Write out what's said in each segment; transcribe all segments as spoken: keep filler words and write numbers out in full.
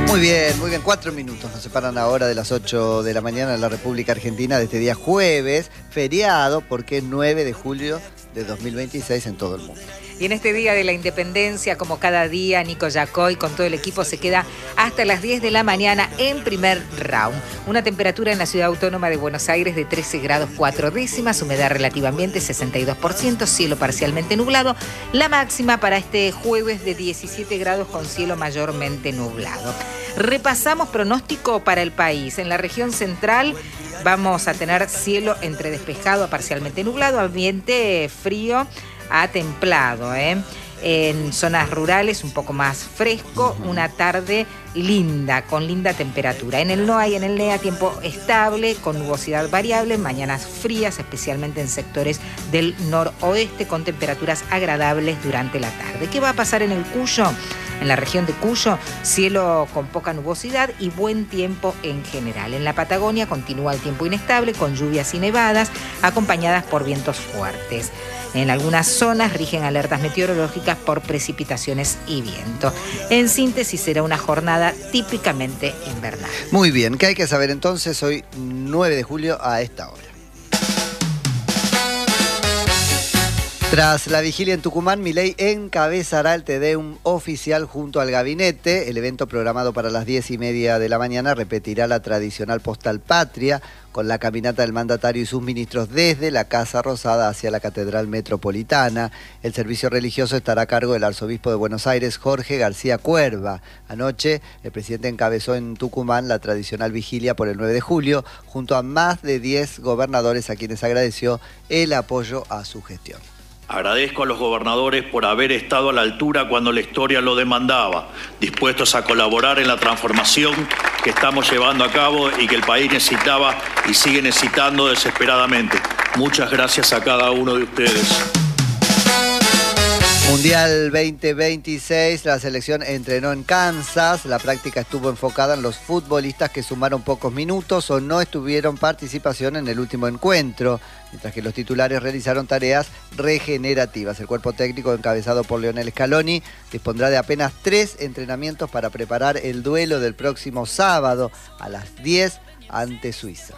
Muy bien, muy bien. Cuatro minutos nos separan ahora de las ocho de la mañana en la República Argentina de este día jueves, feriado, porque es nueve de julio de dos mil veintiséis en todo el mundo. Y en este Día de la Independencia, como cada día, Nico Yacoy con todo el equipo se queda hasta las diez de la mañana en primer round. Una temperatura en la Ciudad Autónoma de Buenos Aires de trece grados cuatro décimas, humedad relativa ambiente sesenta y dos por ciento, cielo parcialmente nublado. La máxima para este jueves de diecisiete grados con cielo mayormente nublado. Repasamos pronóstico para el país. En la región central vamos a tener cielo entre despejado a parcialmente nublado, ambiente frío a templado, ¿eh? En zonas rurales un poco más fresco, una tarde linda, con linda temperatura. En el NOA y en el NEA tiempo estable, con nubosidad variable, mañanas frías, especialmente en sectores del noroeste, con temperaturas agradables durante la tarde. ¿Qué va a pasar en el Cuyo? En la región de Cuyo, cielo con poca nubosidad y buen tiempo en general. En la Patagonia continúa el tiempo inestable, con lluvias y nevadas, acompañadas por vientos fuertes. En algunas zonas rigen alertas meteorológicas por precipitaciones y viento. En síntesis, será una jornada típicamente invernal. Muy bien, ¿qué hay que saber entonces hoy, nueve de julio, a esta hora? Tras la vigilia en Tucumán, Milei encabezará el Te-Deum oficial junto al gabinete. El evento, programado para las diez y media de la mañana, repetirá la tradicional postal patria, con la caminata del mandatario y sus ministros desde la Casa Rosada hacia la Catedral Metropolitana. El servicio religioso estará a cargo del arzobispo de Buenos Aires, Jorge García Cuerva. Anoche, el presidente encabezó en Tucumán la tradicional vigilia por el nueve de julio, junto a más de diez gobernadores a quienes agradeció el apoyo a su gestión. Agradezco a los gobernadores por haber estado a la altura cuando la historia lo demandaba, dispuestos a colaborar en la transformación que estamos llevando a cabo y que el país necesitaba y sigue necesitando desesperadamente. Muchas gracias a cada uno de ustedes. Mundial veinte veintiséis, la selección entrenó en Kansas. La práctica estuvo enfocada en los futbolistas que sumaron pocos minutos o no estuvieron participación en el último encuentro, mientras que los titulares realizaron tareas regenerativas. El cuerpo técnico, encabezado por Lionel Scaloni, dispondrá de apenas tres entrenamientos para preparar el duelo del próximo sábado a las diez ante Suiza.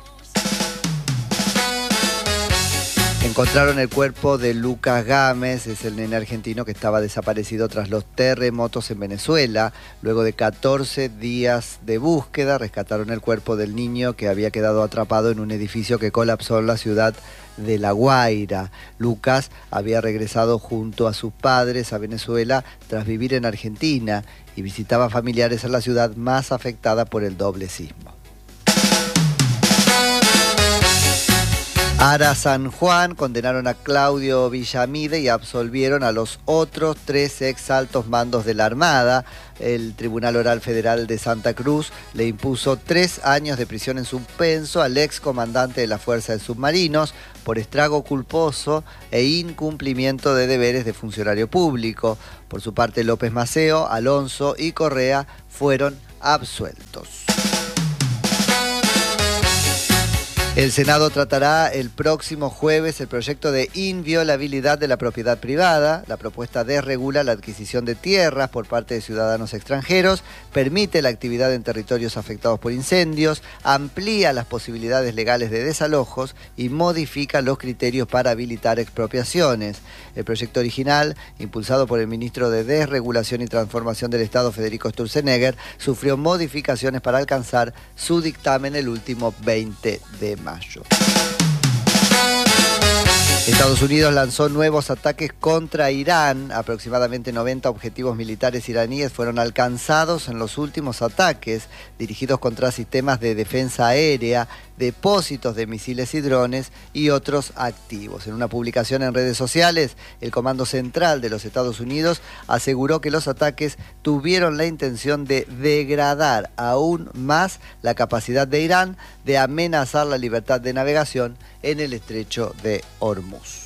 Encontraron el cuerpo de Lucas Gámez, es el nene argentino que estaba desaparecido tras los terremotos en Venezuela. Luego de catorce días de búsqueda, rescataron el cuerpo del niño que había quedado atrapado en un edificio que colapsó en la ciudad de La Guaira. Lucas había regresado junto a sus padres a Venezuela tras vivir en Argentina y visitaba familiares en la ciudad más afectada por el doble sismo. Ara San Juan condenaron a Claudio Villamide y absolvieron a los otros tres ex altos mandos de la Armada. El Tribunal Oral Federal de Santa Cruz le impuso tres años de prisión en suspenso al ex comandante de la Fuerza de Submarinos por estrago culposo e incumplimiento de deberes de funcionario público. Por su parte, López Maceo, Alonso y Correa fueron absueltos. El Senado tratará el próximo jueves el proyecto de inviolabilidad de la propiedad privada. La propuesta desregula la adquisición de tierras por parte de ciudadanos extranjeros, permite la actividad en territorios afectados por incendios, amplía las posibilidades legales de desalojos y modifica los criterios para habilitar expropiaciones. El proyecto original, impulsado por el ministro de Desregulación y Transformación del Estado, Federico Sturzenegger, sufrió modificaciones para alcanzar su dictamen el último veinte de mayo. Estados Unidos lanzó nuevos ataques contra Irán. Aproximadamente noventa objetivos militares iraníes fueron alcanzados en los últimos ataques, dirigidos contra sistemas de defensa aérea, depósitos de misiles y drones y otros activos. En una publicación en redes sociales, el Comando Central de los Estados Unidos aseguró que los ataques tuvieron la intención de degradar aún más la capacidad de Irán de amenazar la libertad de navegación en el estrecho de Hormuz.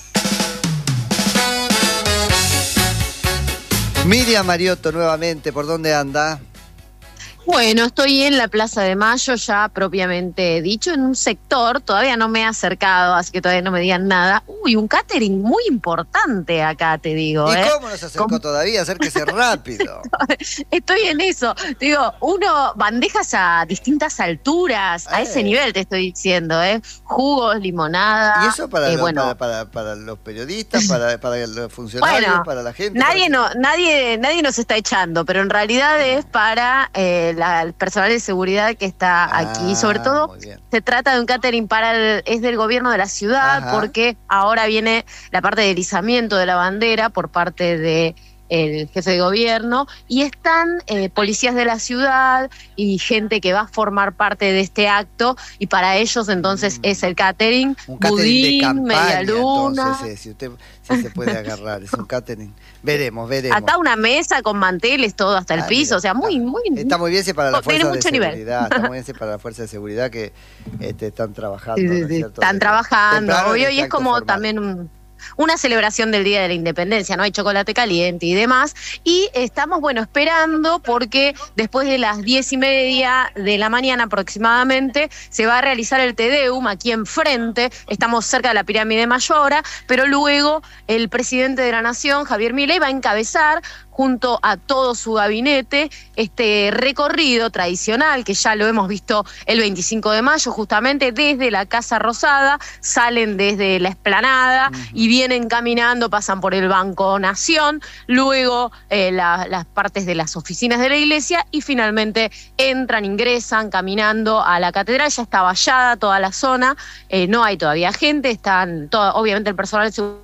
Miriam Mariotto nuevamente, ¿por dónde anda? Bueno, estoy en la Plaza de Mayo, ya propiamente dicho, en un sector, todavía no me he acercado, así que todavía no me digan nada. Uy, un catering muy importante acá, te digo. ¿Y ¿eh? cómo no se acercó ¿Cómo? todavía? Acérquese rápido. Estoy en eso. Te digo, uno, bandejas a distintas alturas, a eh. ese nivel te estoy diciendo, ¿eh? Jugos, limonada. ¿Y eso para, eh, los, bueno. para, para, para los periodistas, para, para los funcionarios, bueno, para la gente? Nadie, para... no, nadie, nadie nos está echando, pero en realidad es para... Eh, La, el personal de seguridad que está ah, aquí, sobre todo se trata de un catering para el, es del gobierno de la ciudad. Ajá. Porque ahora viene la parte de izamiento de la bandera por parte de el jefe de gobierno y están eh, policías de la ciudad y gente que va a formar parte de este acto y para ellos entonces mm. es el catering, un catering budín, de campaña, media luna. Entonces, eh, si usted si se puede agarrar, es un catering. Veremos, veremos. Acá una mesa con manteles, todo hasta el ah, piso, mira, o sea, muy, muy... Está muy bien si para la fuerza de seguridad, nivel. está muy bien si para la fuerza de seguridad que este, están trabajando. Sí, sí, ¿no es cierto? Están trabajando, obvio, y es como formal. también un... una celebración del Día de la Independencia, ¿no? Hay chocolate caliente y demás. Y estamos, bueno, esperando porque después de las diez y media de la mañana aproximadamente se va a realizar el Te Deum aquí enfrente. Estamos cerca de la pirámide Mayora, pero luego el presidente de la Nación, Javier Milei, va a encabezar junto a todo su gabinete este recorrido tradicional que ya lo hemos visto el veinticinco de mayo, justamente desde la Casa Rosada, salen desde la explanada uh-huh. y vienen caminando, pasan por el Banco Nación, luego eh, la, las partes de las oficinas de la iglesia y finalmente entran, ingresan caminando a la catedral. Ya está vallada toda la zona, eh, no hay todavía gente, están todo, obviamente el personal de seguridad.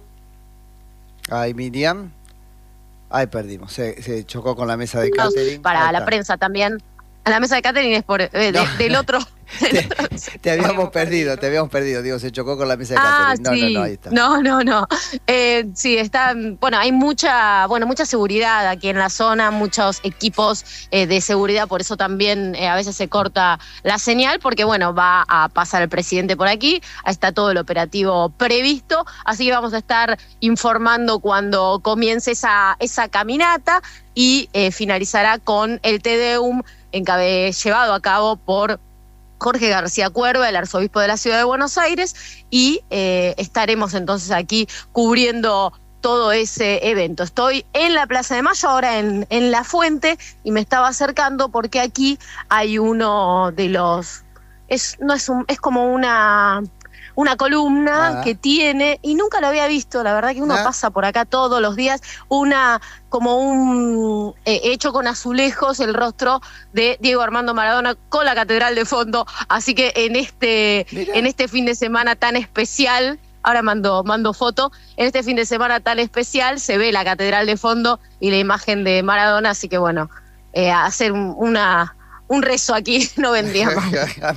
Ay, Miriam. Ay, perdimos, se, se chocó con la mesa de catering. Para la prensa también. La mesa de catering es por, eh, de, no. del otro... te, te habíamos perdido, te habíamos perdido. Digo, se chocó con la mesa de ah, catering. No, sí. no, no, ahí está. No, no, no. Eh, sí, está, bueno, hay mucha, bueno, mucha seguridad aquí en la zona, muchos equipos eh, de seguridad, por eso también eh, a veces se corta la señal, porque bueno, va a pasar el presidente por aquí, está todo el operativo previsto, así que vamos a estar informando cuando comience esa, esa caminata y eh, finalizará con el Te Deum encabe, llevado a cabo por Jorge García Cuerva, el arzobispo de la ciudad de Buenos Aires, y eh, estaremos entonces aquí cubriendo todo ese evento. Estoy en la Plaza de Mayo, ahora en, en La Fuente, y me estaba acercando porque aquí hay uno de los... es no es un, es como una... una columna ah. que tiene, y nunca lo había visto, la verdad que uno ah. pasa por acá todos los días, una como un eh, hecho con azulejos el rostro de Diego Armando Maradona con la catedral de fondo, así que en este Mirá. en este fin de semana tan especial, ahora mando mando foto, en este fin de semana tan especial se ve la catedral de fondo y la imagen de Maradona, así que bueno, eh, hacer un, una un rezo aquí no vendría mal.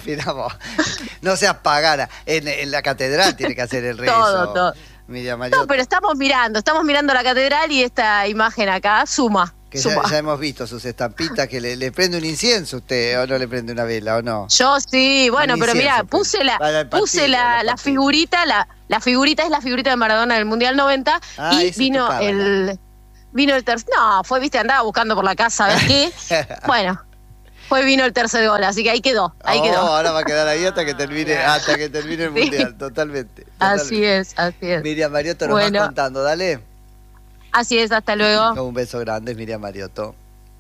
No seas pagana. En, en la catedral tiene que hacer el rezo. Todo, todo. Miriam no, pero estamos mirando, estamos mirando la catedral y esta imagen acá suma. Que suma. Ya, ya hemos visto sus estampitas, que le, le prende un incienso usted, o no le prende una vela, o no. Yo sí, bueno, un pero mira, puse la, partido, puse la, la figurita, la, la figurita es la figurita de Maradona del Mundial noventa, ah, y vino el, vino el tercer, no, fue, viste, andaba buscando por la casa, ¿ves qué? Bueno. Fue vino el tercer gol, así que ahí quedó, ahí oh, quedó. Ahora va a quedar ahí hasta que termine, hasta que termine el sí. Mundial, totalmente, totalmente. Así es, así es. Miriam Mariotto nos bueno. va contando, dale. Así es, hasta luego. Un beso grande, Miriam Mariotto.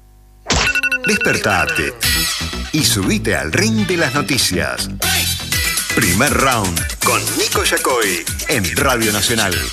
Despertate y subite al ring de las noticias. Primer round con Nico Yacoy en Radio Nacional.